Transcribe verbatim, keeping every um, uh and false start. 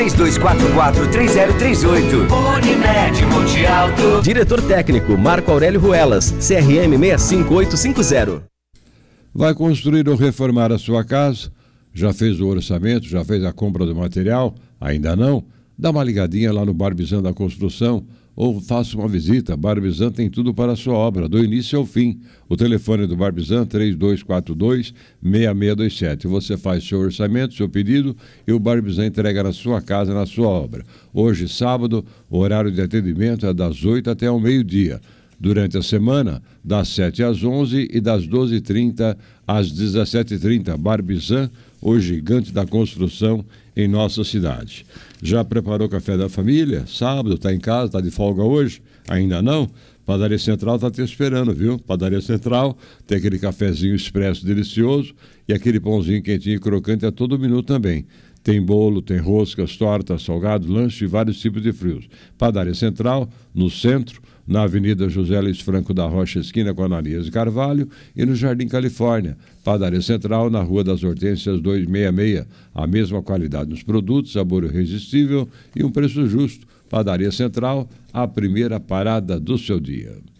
três dois quatro quatro, três zero três oito. Unimed Monte Alto. Diretor técnico Marco Aurélio Ruelas, C R M seis cinco oito cinco zero. Vai construir ou reformar a sua casa? Já fez o orçamento? Já fez a compra do material? Ainda não? Dá uma ligadinha lá no Barbizan da Construção ou faça uma visita. Barbizan tem tudo para a sua obra, do início ao fim. O telefone do Barbizan, três dois quatro dois, seis seis dois sete. Você faz seu orçamento, seu pedido e o Barbizan entrega na sua casa, na sua obra. Hoje, sábado, o horário de atendimento é das oito até ao meio-dia. Durante a semana, das sete às onze e das doze e trinta às dezessete e trinta. Barbizan, o gigante da construção em nossa cidade. Já preparou o café da família? Sábado, está em casa, está de folga hoje? Ainda não? Padaria Central está te esperando, viu? Padaria Central tem aquele cafezinho expresso delicioso e aquele pãozinho quentinho e crocante a todo minuto também. Tem bolo, tem roscas, tortas, salgados, lanche e vários tipos de frios. Padaria Central, no centro, na Avenida José Luiz Franco da Rocha, esquina com Ananias e Carvalho, e no Jardim Califórnia. Padaria Central, na Rua das Hortênsias duzentos e sessenta e seis. A mesma qualidade nos produtos, sabor irresistível e um preço justo. Padaria Central, a primeira parada do seu dia.